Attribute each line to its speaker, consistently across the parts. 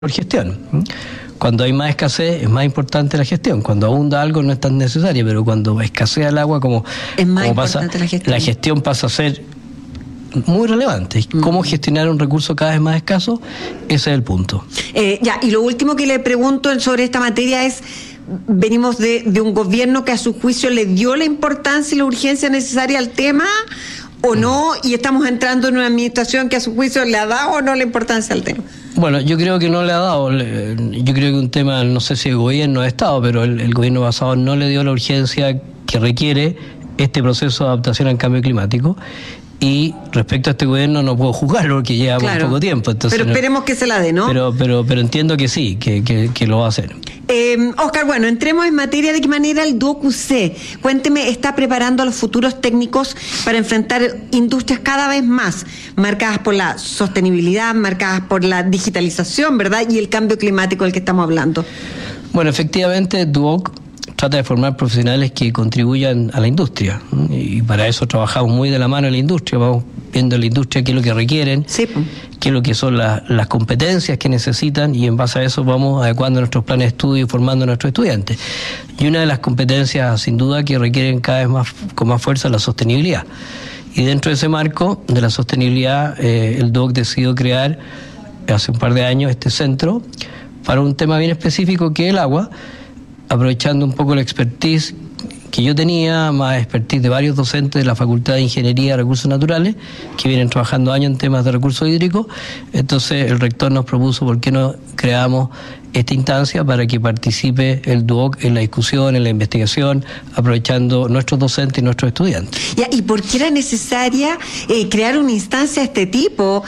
Speaker 1: por gestión. Cuando hay más escasez es más importante la gestión. Cuando abunda algo no es tan necesaria, pero cuando escasea el agua, como pasa, la gestión pasa a ser muy relevante. ¿Cómo gestionar un recurso cada vez más escaso? Ese es el punto.
Speaker 2: Y lo último que le pregunto sobre esta materia es: venimos de un gobierno que a su juicio le dio la importancia y la urgencia necesaria al tema, ¿o no? Y estamos entrando en una administración que a su juicio le ha dado o no la importancia al tema.
Speaker 1: Bueno, yo creo que no le ha dado. Yo creo que un tema, no sé si el gobierno ha estado, pero el gobierno pasado no le dio la urgencia que requiere este proceso de adaptación al cambio climático. Y respecto a este gobierno no puedo juzgarlo porque lleva muy poco tiempo. Entonces,
Speaker 2: pero esperemos que se la dé, ¿no?
Speaker 1: Pero entiendo que sí, que lo va a hacer.
Speaker 2: Óscar, bueno, entremos en materia. ¿De qué manera el Duoc UC, cuénteme, está preparando a los futuros técnicos para enfrentar industrias cada vez más marcadas por la sostenibilidad, marcadas por la digitalización, ¿verdad? Y el cambio climático del que estamos hablando.
Speaker 1: Bueno, efectivamente, Duoc trata de formar profesionales que contribuyan a la industria, y para eso trabajamos muy de la mano en la industria. Vamos viendo en la industria qué es lo que requieren, qué es lo que son las competencias que necesitan, y en base a eso vamos adecuando nuestros planes de estudio y formando a nuestros estudiantes. Y una de las competencias, sin duda, que requieren cada vez más con más fuerza es la sostenibilidad. Y dentro de ese marco de la sostenibilidad, el Duoc decidió crear hace un par de años este centro para un tema bien específico, que es el agua, aprovechando un poco la expertise que yo tenía, más expertise de varios docentes de la Facultad de Ingeniería y Recursos Naturales, que vienen trabajando años en temas de recursos hídricos. Entonces el rector nos propuso por qué no creamos esta instancia para que participe el Duoc en la discusión, en la investigación, aprovechando nuestros docentes y nuestros estudiantes.
Speaker 2: ¿Y por qué era necesaria crear una instancia de este tipo?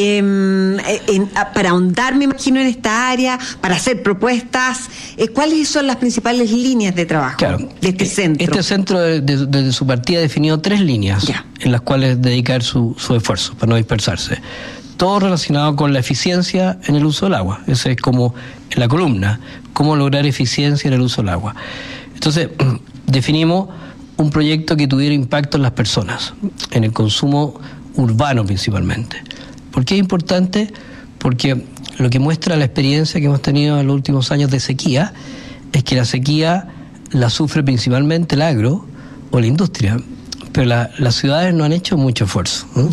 Speaker 2: Para ahondar, me imagino, en esta área, para hacer propuestas. ¿Cuáles son las principales líneas de trabajo de este centro?
Speaker 1: Este centro, desde su partida, definió 3 líneas en las cuales dedicar su esfuerzo, para no dispersarse. Todo relacionado con la eficiencia en el uso del agua. Esa es como en la columna, cómo lograr eficiencia en el uso del agua. Entonces, definimos un proyecto que tuviera impacto en las personas, en el consumo urbano principalmente. ¿Por qué es importante? Porque lo que muestra la experiencia que hemos tenido en los últimos años de sequía es que la sequía la sufre principalmente el agro o la industria, pero las ciudades no han hecho mucho esfuerzo, ¿no?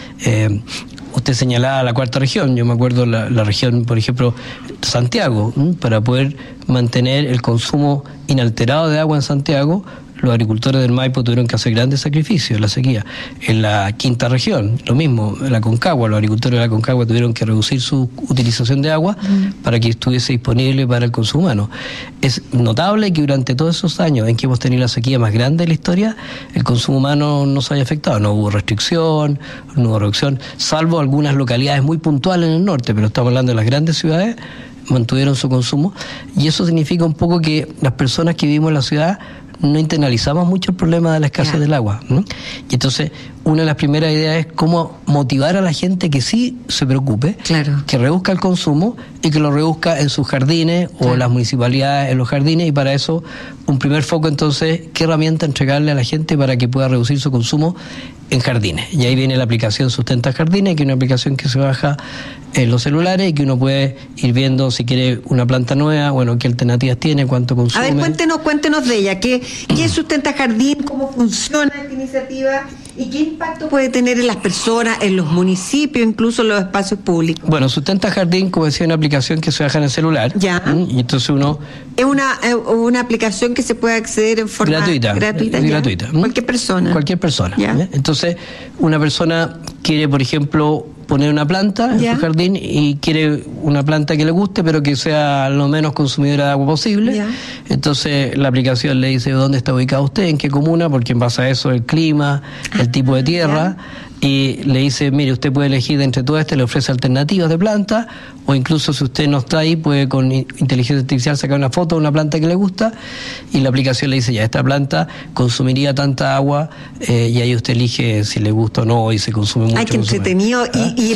Speaker 1: Usted señalaba la 4ª región. Yo me acuerdo la región, por ejemplo, Santiago, para poder mantener el consumo inalterado de agua en Santiago. Los agricultores del Maipo tuvieron que hacer grandes sacrificios en la sequía. En la 5ª región, lo mismo, en la Concagua, los agricultores de la Concagua tuvieron que reducir su utilización de agua para que estuviese disponible para el consumo humano. Es notable que durante todos esos años en que hemos tenido la sequía más grande de la historia, el consumo humano no se haya afectado. No hubo restricción, no hubo reducción, salvo algunas localidades muy puntuales en el norte, pero estamos hablando de las grandes ciudades, mantuvieron su consumo, y eso significa un poco que las personas que vivimos en la ciudad no internalizamos mucho el problema de la escasez del agua, ¿no? Y entonces una de las primeras ideas es cómo motivar a la gente que sí se preocupe, que reduzca el consumo y que lo reduzca en sus jardines o las municipalidades en los jardines. Y para eso un primer foco, entonces, qué herramienta entregarle a la gente para que pueda reducir su consumo en jardines. Y ahí viene la aplicación Sustenta Jardines, que es una aplicación que se baja en los celulares y que uno puede ir viendo si quiere una planta nueva, bueno, qué alternativas tiene, cuánto consume.
Speaker 2: A ver, cuéntenos de ella. ¿Qué es Sustenta Jardín? ¿Cómo funciona esta iniciativa? ¿Y qué impacto puede tener en las personas, en los municipios, incluso en los espacios públicos?
Speaker 1: Bueno, Sustenta Jardín, como decía, es una aplicación que se baja en el celular. Y entonces uno...
Speaker 2: Es una aplicación que se puede acceder en forma gratuita. Cualquier persona.
Speaker 1: Cualquier persona. Entonces, una persona quiere, por ejemplo, poner una planta en su jardín y quiere una planta que le guste, pero que sea lo menos consumidora de agua posible. Entonces la aplicación le dice dónde está ubicado usted, en qué comuna, porque en base a eso el clima, el tipo de tierra, y le dice, mire, usted puede elegir de entre todas estas, le ofrece alternativas de planta, o incluso si usted no está ahí, puede con inteligencia artificial sacar una foto de una planta que le gusta, y la aplicación le dice, ya, esta planta consumiría tanta agua, y ahí usted elige si le gusta o no, y se consume mucho.
Speaker 2: Ay, qué entretenido.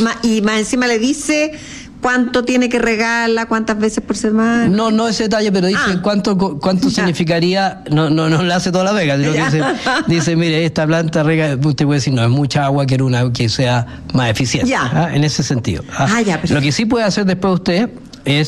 Speaker 2: Y más encima le dice ¿cuánto tiene que regarla? ¿Cuántas veces por semana?
Speaker 1: No ese detalle, pero dice cuánto significaría, no le hace toda la vega, sino que dice, mire, esta planta rega, usted puede decir, no, es mucha agua, quiero una que sea más eficiente, en ese sentido. Lo que sí puede hacer después usted